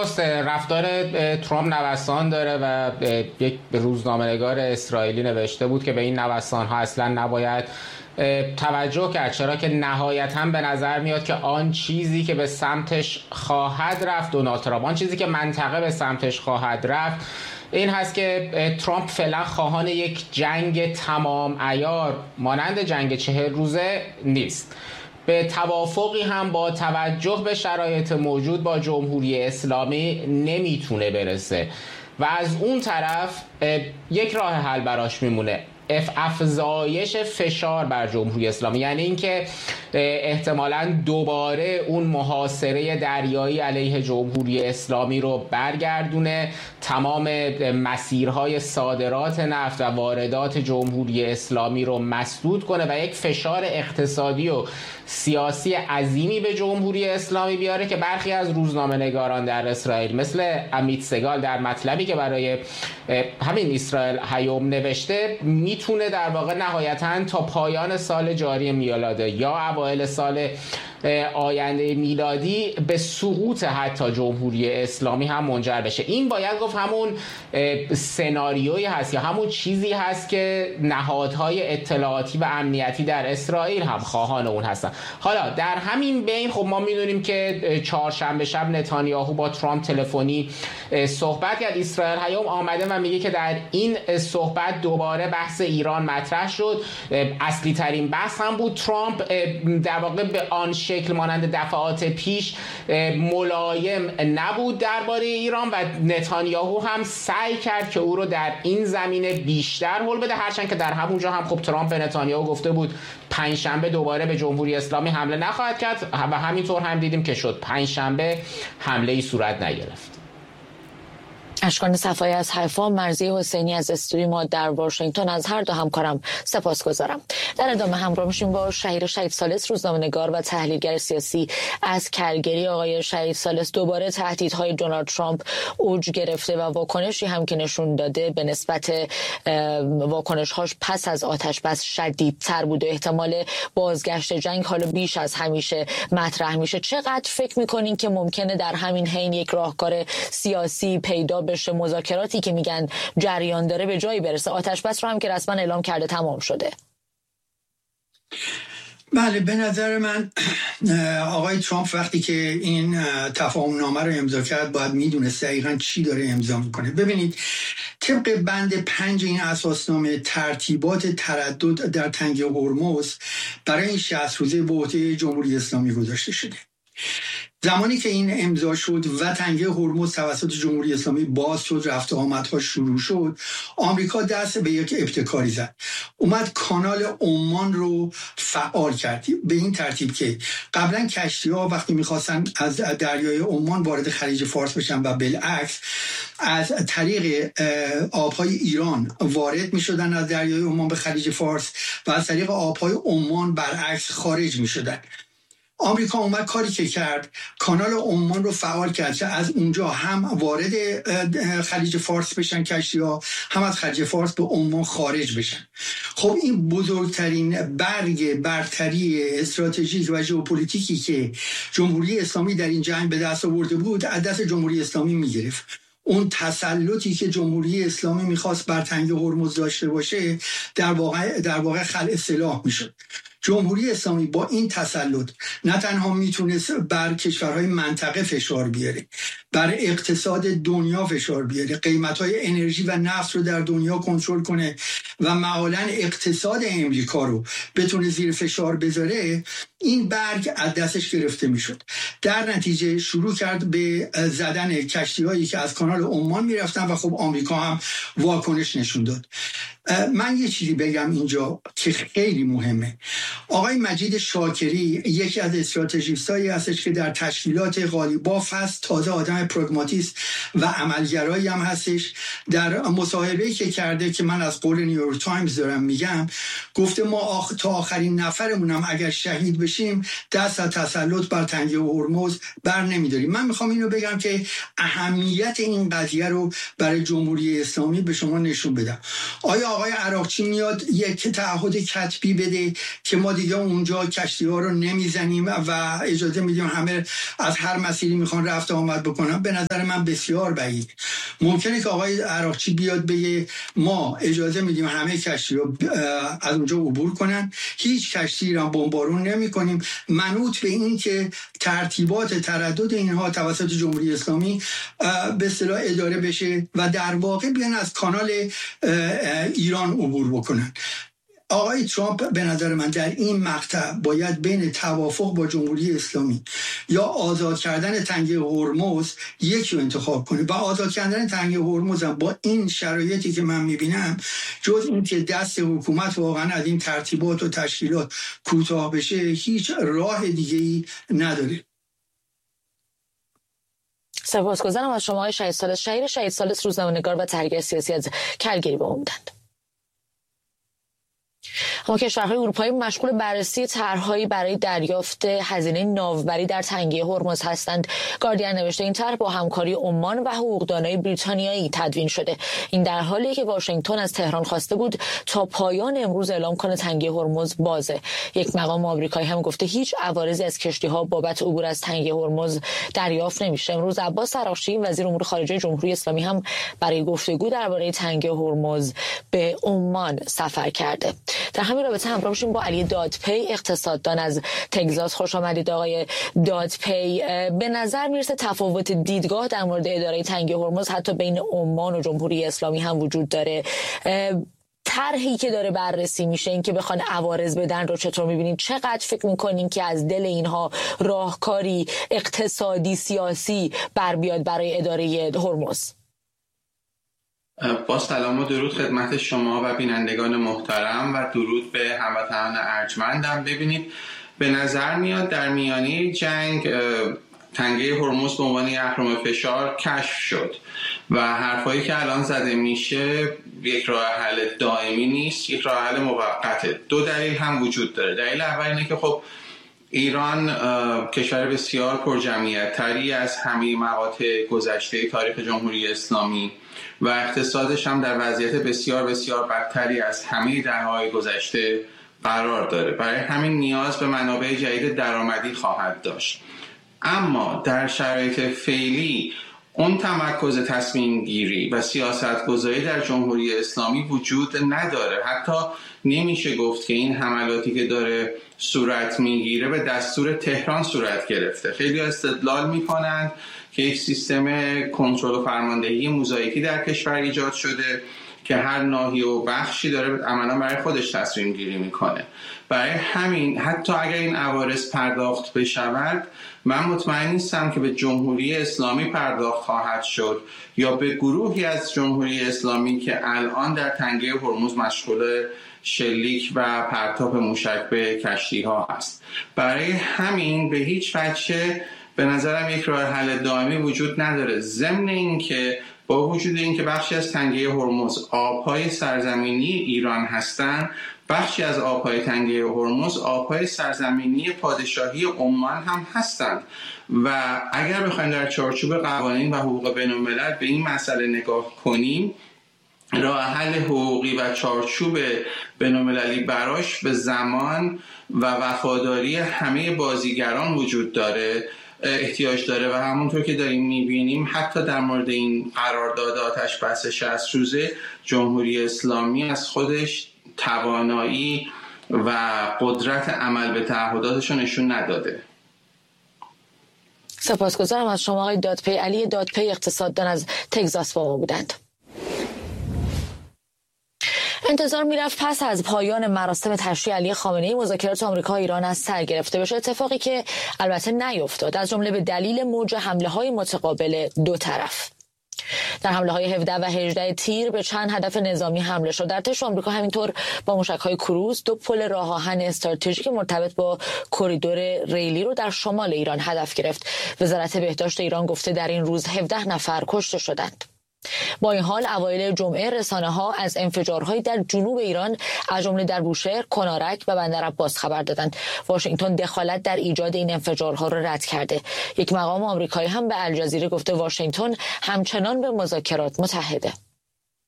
درسته، رفتار ترامپ نوسان داره و یک روزنامه‌نگار اسرائیلی نوشته بود که به این نوسان‌ها اصلا نباید توجه کرد، چرا که نهایتاً به نظر میاد که آن چیزی که به سمتش خواهد رفت دونالد ترامپ، آن چیزی که منطقه به سمتش خواهد رفت این هست که ترامپ فعلا خواهان یک جنگ تمام عیار مانند جنگ 40 روزه نیست. به توافقی هم با توجه به شرایط موجود با جمهوری اسلامی نمیتونه برسه و از اون طرف یک راه حل براش میمونه، افزایش فشار بر جمهوری اسلامی، یعنی اینکه احتمالاً دوباره اون محاصره دریایی علیه جمهوری اسلامی رو برگردونه، تمام مسیرهای صادرات نفت و واردات جمهوری اسلامی رو مسدود کنه و یک فشار اقتصادی و سیاسی عظیمی به جمهوری اسلامی بیاره که برخی از روزنامه‌نگاران در اسرائیل مثل امیت سگال در مطلبی که برای همین اسرائیل هیوم نوشته میتونه در واقع نهایتاً تا پایان سال جاری میلاده یا اوایل سال آینده میلادی به سقوط حتی جمهوری اسلامی هم منجر بشه. این باید گفت همون سناریویی هست یا همون چیزی هست که نهادهای اطلاعاتی و امنیتی در اسرائیل هم خواهان اون هستن. حالا در همین بین خب ما میدونیم که چهارشنبه شب نتانیاهو با ترامپ تلفنی صحبت کرد. اسرائیل هیوم آمده و میگه که در این صحبت دوباره بحث ایران مطرح شد. اصلی ترین بحث هم بود. ترامپ در واقع به آن شکل مانند دفعات پیش ملایم نبود درباره ایران و نتانیاهو هم سعی کرد که او رو در این زمینه بیشتر هل بده، هرچند که در همونجا هم خب ترامپ به نتانیاهو گفته بود پنجشنبه دوباره به جمهوری اسلامی حمله نخواهد کرد و همینطور هم دیدیم که شد، پنجشنبه حمله‌ای صورت نگرفت. اشکان صفایی از حیفا، مرضی حسینی از استودیوی ما در واشنگتن، از هر دو همکارم سپاسگزارم. در ادامه همراه میشیم با شهید ثالث، روزنامه‌نگار و تحلیلگر سیاسی از کلگری. آقای شهید ثالث، دوباره تهدیدهای دونالد ترامپ اوج گرفته و واکنشی هم که نشون داده به نسبت واکنش‌هاش پس از آتش‌بس شدیدتر بود و احتمال بازگشت جنگ حالا بیش از همیشه مطرح میشه. چقدر فکر می‌کنین که ممکنه در همین حین یک راهکار سیاسی پیدا بشه، مذاکراتی که میگن جریان داره به جایی برسه؟ آتش‌بس رو هم که رسما اعلام کرده تمام شده. بله، به نظر من آقای ترامپ وقتی که این تفاهم نامه رو امضا کرد باید میدونست دقیقاً چی داره امضا میکنه. ببینید، طبق بند 5 این اساسنامه ترتیبات تردد در تنگه هرمز برای این 60 روزه به عهده جمهوری اسلامی گذاشته شده. زمانی که این امضا شد و تنگه هرمز توسط جمهوری اسلامی باز شد، رفت و آمدها شروع شد، آمریکا دست به یک ابتکاری زد، اومد کانال عمان رو فعال کرد به این ترتیب که قبلا کشتی‌ها وقتی می‌خواستن از دریای عمان وارد خلیج فارس بشن و بالعکس از طریق آبهای ایران وارد می‌شدن از دریای عمان به خلیج فارس و از طریق آبهای عمان برعکس خارج می‌شدن. آمریکا اومد کاری که کرد، کانال عمان رو فعال کرد که از اونجا هم وارد خلیج فارس بشن کشتی‌ها، هم از خلیج فارس به عمان خارج بشن. خب این بزرگترین برگ برتری استراتژیک و ژئوپلیتیکی که جمهوری اسلامی در این جنگ به دست آورده بود از دست جمهوری اسلامی میگرفت. اون تسلطی که جمهوری اسلامی میخواست بر تنگه هرمز داشته باشه در واقع خلع سلاح میشد. جمهوری اسلامی با این تسلط نه تنها میتونست بر کشورهای منطقه فشار بیاره، بر اقتصاد دنیا فشار بیاره، قیمتهای انرژی و نفت رو در دنیا کنترل کنه و معالاً اقتصاد امریکا رو بتونه زیر فشار بذاره، این برگ از دستش گرفته میشد. در نتیجه شروع کرد به زدن کشتی‌هایی که از کانال عمان میرفتن و خب آمریکا هم واکنش نشون داد. من یه چیزی بگم اینجا که خیلی مهمه. آقای مجید شاکری یکی از استراتژیستایی هستش که در تشکیلات قالیباف هست، تازه آدم پراگماتیست و عملگرایی هم هستش. در مصاحبه‌ای که کرده که من از قول نیویورک تایمز دارم میگم، گفته ما تا آخرین نفرمونم اگر شهید بشیم دست از تسلط بر تنگه هرمز بر نمیداریم. من میخوام اینو بگم که اهمیت این قضیه رو برای جمهوری اسلامی به شما نشون بدم. آیا آقای عراقچی میاد یک تعهد کتبی بده که ما دیگه اونجا کشتی ها رو نمیزنیم و اجازه میدیم همه از هر مسیری میخوان رفت آمد بکنن، به نظر من بسیار بعید. ممکنه که آقای عراقچی بیاد بگه ما اجازه میدیم همه کشتی ها از اونجا عبور کنن، هیچ کشتی را بمبارون نمی کنیم، منوط به این که ترتیبات تردد اینها توسط جمهوری اسلامی به اصطلاح اداره بشه و در واقع بیان از کانال ایران عبور بکنن. آقای ترامپ به نظر من در این مقطع باید بین توافق با جمهوری اسلامی یا آزاد کردن تنگه هرمز یکی رو انتخاب کنه و آزاد کردن تنگه هرمز با این شرایطی که من میبینم جز این که دست حکومت واقعا از این ترتیبات و تشکیلات کوتاه بشه هیچ راه دیگه‌ای نداره. سپاسگزارم از شما آقای شهید ثالث. شهید ثالث، روزنامه‌نگار و تحلیلگر سیاسی از کلگری به ما بودند. اما کشورهای اروپایی مشغول بررسی طرح‌هایی برای دریافت هزینه ناوبری در تنگه هرمز هستند. گاردین نوشته این طرح با همکاری عمان و حقوقدانای بریتانیایی تدوین شده. این در حالیه که واشنگتن از تهران خواسته بود تا پایان امروز اعلام کنه تنگه هرمز بازه. یک مقام آمریکایی هم گفته هیچ عوارضی از کشتی‌ها بابت عبور از تنگه هرمز دریافت نمیشه. امروز عباس عراقچی وزیر امور خارجه جمهوری اسلامی هم برای گفتگو درباره تنگه هرمز به عمان سفر کرده. در همین رابطه همراه باشیم با علی دادپی، اقتصاددان از تگزاس. خوش آمدید آقای دادپی. به نظر میرسه تفاوت دیدگاه در مورد اداره تنگه هرمز حتی بین عمان و جمهوری اسلامی هم وجود داره. طرحی که داره بررسی میشه این که بخوان عوارض بدن رو چطور میبینید؟ چقدر فکر میکنین که از دل اینها راهکاری اقتصادی سیاسی بر بیاد برای اداره هرمز؟ با سلام و درود خدمت شما و بینندگان محترم و درود به هموطنان ارجمندم. ببینید، به نظر میاد در میانه جنگ تنگه هرمز به عنوان اهرم فشار کشف شد و حرفایی که الان زده میشه یک راه حل دائمی نیست، یک راه حل موقته. دو دلیل هم وجود داره. دلیل اول اینه که خب ایران کشور بسیار پرجمعیت تری از همه مقاطع گذشته تاریخ جمهوری اسلامی و اقتصادش هم در وضعیت بسیار بسیار بدتری از همه دهه‌های گذشته قرار داره. برای همین نیاز به منابع جدید درآمدی خواهد داشت. اما در شرایط فعلی اون تمرکز تصمیم گیری و سیاست گذاری در جمهوری اسلامی وجود نداره. حتی نمیشه گفت که این حملاتی که داره صورت میگیره به دستور تهران صورت گرفته. خیلی استدلال میکنند که یک سیستم کنترل و فرماندهی موزاییکی در کشور ایجاد شده که هر ناحیه و بخشی داره عملا برای خودش تصمیم گیری میکنه. برای همین حتی اگر این عوارض پرداخت بشود، من مطمئن نیستم که به جمهوری اسلامی پرداخت خواهد شد یا به گروهی از جمهوری اسلامی که الان در تنگه هرمز مشغول شلیک و پرتاب موشک به کشتی ها است. برای همین به هیچ وجه به نظرم یک راه حل دائمی وجود نداره. ضمن این که با وجود این که بخشی از تنگه هرمز آبهای سرزمینی ایران هستند، بخشی از آبهای تنگه هرمز آبهای سرزمینی پادشاهی عمان هم هستند و اگر بخوایم در چارچوب قوانین و حقوق بین‌الملل به این مسئله نگاه کنیم، راه حل حقوقی و چارچوب بین‌المللی براش به زمان و وفاداری همه بازیگران وجود داره، احتیاج داره و همونطور که داریم میبینیم حتی در مورد این قرارداد آتش بس 60 روزه جمهوری اسلامی از خودش توانایی و قدرت عمل به تعهداتش نشون نداده. سپاسگزارم از شما آقای دادپی. علی دادپی، اقتصاددان از تگزاس با ما بودند. انتظار میرفت پس از پایان مراسم تشییع علی خامنه‌ای مذاکرات آمریکا و ایران از سر گرفته بشه، اتفاقی که البته نیفتاد، از جمله به دلیل موج حمله‌های متقابل دو طرف. در حمله‌های 17 و 18 تیر به چند هدف نظامی حمله شد. در ارتش آمریکا همینطور با موشک‌های کروز دو پل راه آهن استراتژیک مرتبط با کریدور ریلی رو در شمال ایران هدف گرفت. وزارت بهداشت ایران گفته در این روز 17 نفر کشته شدند. با این حال اوایل جمعه رسانه‌ها از انفجارهایی در جنوب ایران از جمله در بوشهر، کنارک و بندر عباس خبر دادند. واشنگتن دخالت در ایجاد این انفجارها را رد کرده. یک مقام آمریکایی هم به الجزیره گفته واشنگتن همچنان به مذاکرات متحده.